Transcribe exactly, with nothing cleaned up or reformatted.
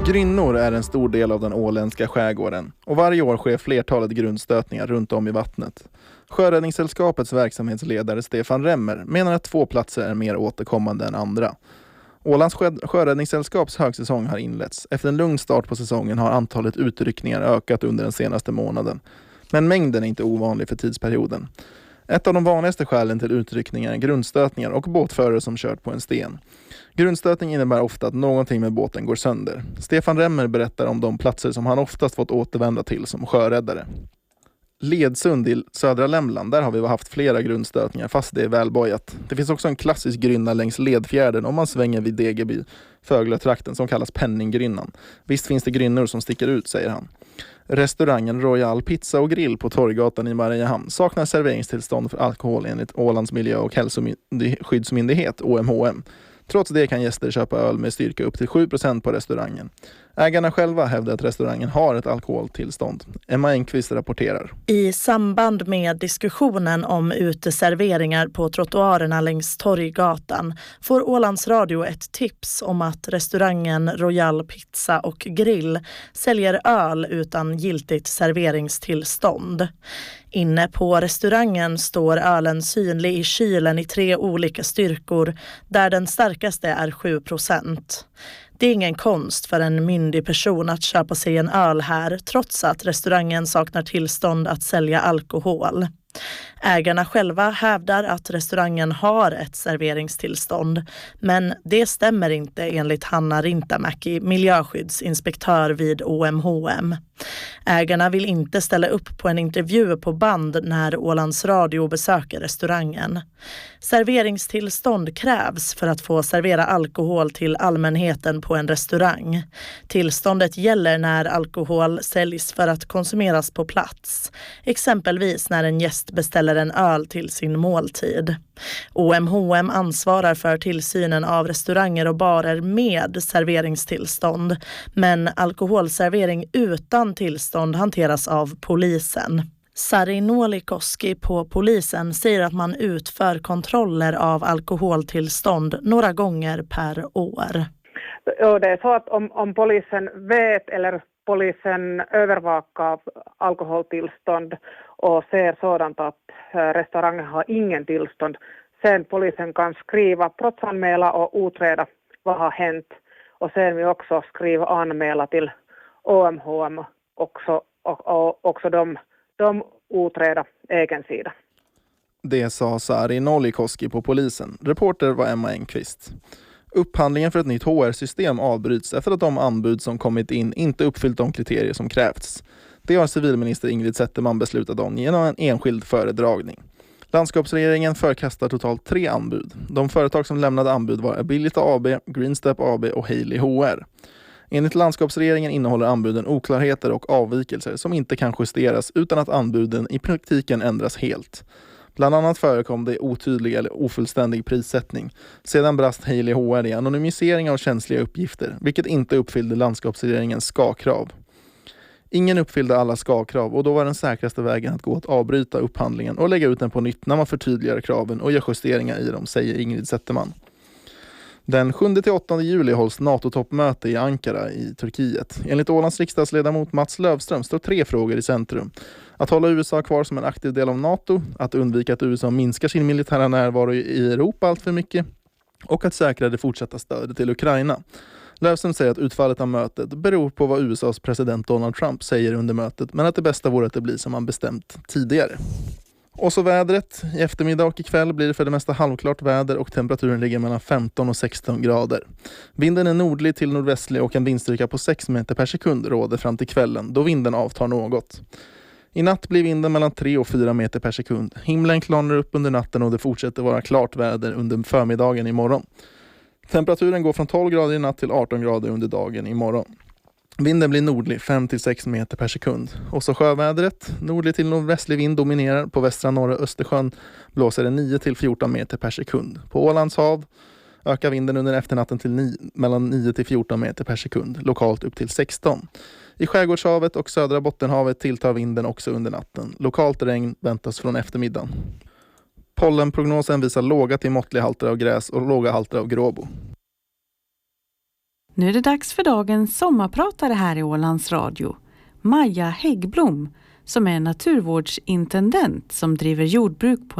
Grynnor är en stor del av den åländska skärgården och varje år sker flertalet grundstötningar runt om i vattnet. Sjöräddningssällskapets verksamhetsledare Stefan Remmer menar att två platser är mer återkommande än andra. Ålands sjöräddningssällskaps högsäsong har inletts. Efter en lugn start på säsongen har antalet utryckningar ökat under den senaste månaden. Men mängden är inte ovanlig för tidsperioden. Ett av de vanligaste skälen till utryckningar är grundstötningar och båtförare som kört på en sten. Grundstötning innebär ofta att någonting med båten går sönder. Stefan Remmer berättar om de platser som han oftast fått återvända till som sjöräddare. Ledsund i södra Lämland, där har vi haft flera grundstötningar fast det är välbojat. Det finns också en klassisk grynna längs Ledfjärden om man svänger vid Degerby, Fögletrakten, som kallas Penningrynnan. Visst finns det grynnor som sticker ut, säger han. Restaurangen Royal Pizza och Grill på Torggatan i Mariehamn saknar serveringstillstånd för alkohol enligt Ålands miljö- och hälsoskyddsmyndighet O M H M. Trots det kan gäster köpa öl med styrka upp till sju procent på restaurangen. Ägarna själva hävdar att restaurangen har ett alkoholtillstånd. Emma Engqvist rapporterar. I samband med diskussionen om uteserveringar på trottoarerna längs Torggatan får Ålands Radio ett tips om att restaurangen Royal Pizza och Grill säljer öl utan giltigt serveringstillstånd. Inne på restaurangen står ölen synlig i kylen i tre olika styrkor där den starkaste är sju procent. Det är ingen konst för en myndig person att köpa sig en öl här trots att restaurangen saknar tillstånd att sälja alkohol. Ägarna själva hävdar att restaurangen har ett serveringstillstånd, men det stämmer inte enligt Hanna Rintamäki, miljöskyddsinspektör vid O M H M. Ägarna vill inte ställa upp på en intervju på band när Ålands Radio besöker restaurangen. Serveringstillstånd krävs för att få servera alkohol till allmänheten på en restaurang. Tillståndet gäller när alkohol säljs för att konsumeras på plats, exempelvis när en gäst beställer en öl till sin måltid. O M H M ansvarar för tillsynen av restauranger och barer med serveringstillstånd, men alkoholservering utan tillstånd hanteras av polisen. Sari Nuolikoski på polisen säger att man utför kontroller av alkoholtillstånd några gånger per år. Ja, det är så att om, om polisen vet eller polisen övervakar alkoholtillstånd och ser sådant att restaurangen har ingen tillstånd, sen polisen kan skriva brottsanmäla och utreda vad har hänt, och sen vi också skriva anmäla till O M H M också, och, och också de, de utreda egen sida. Det sa Sari Nuolikoski på polisen. Reporter var Emma Engqvist. Upphandlingen för ett nytt H R-system avbryts efter att de anbud som kommit in inte uppfyllt de kriterier som krävts. Det har civilminister Ingrid Zetterman beslutat om genom en enskild föredragning. Landskapsregeringen förkastar totalt tre anbud. De företag som lämnade anbud var Abilita A B, Greenstep A B och Haley H R. Enligt landskapsregeringen innehåller anbuden oklarheter och avvikelser som inte kan justeras utan att anbuden i praktiken ändras helt. Bland annat förekom det otydlig eller ofullständig prissättning. Sedan brast Haley H R i anonymisering av känsliga uppgifter, vilket inte uppfyllde landskapsregeringens ska-krav. Ingen uppfyllde alla ska-krav och då var den säkraste vägen att gå att avbryta upphandlingen och lägga ut den på nytt när man förtydligar kraven och gör justeringar i dem, säger Ingrid Zetterman. Den sjunde till åttonde juli hålls NATO-toppmöte i Ankara i Turkiet. Enligt Ålands riksdagsledamot Mats Lövström står tre frågor i centrum. Att hålla U S A kvar som en aktiv del av NATO, att undvika att U S A minskar sin militära närvaro i Europa allt för mycket och att säkra det fortsatta stödet till Ukraina. Lövström säger att utfallet av mötet beror på vad U S A:s president Donald Trump säger under mötet, men att det bästa vore att det blir som man bestämt tidigare. Och så vädret. I eftermiddag och ikväll blir det för det mesta halvklart väder och temperaturen ligger mellan femton och sexton grader. Vinden är nordlig till nordvästlig och en vindstyrka på sex meter per sekund råder fram till kvällen då vinden avtar något. I natt blir vinden mellan tre och fyra meter per sekund. Himlen klarnar upp under natten och det fortsätter vara klart väder under förmiddagen imorgon. Temperaturen går från tolv grader i natt till arton grader under dagen imorgon. Vinden blir nordlig fem till sex meter per sekund. Och så sjövädret. Nordlig till nordvästlig vind dominerar. På västra norra Östersjön blåser det nio till fjorton meter per sekund. På Ålands hav ökar vinden under efternatten till nio, mellan nio till fjorton meter per sekund. Lokalt upp till sexton. I Skärgårdshavet och södra Bottenhavet tilltar vinden också under natten. Lokalt regn väntas från eftermiddagen. Pollenprognosen visar låga till måttliga halter av gräs och låga halter av gråbo. Nu är det dags för dagens sommarpratare här i Ålands Radio. Maja Häggblom, som är naturvårdsintendent som driver jordbruk på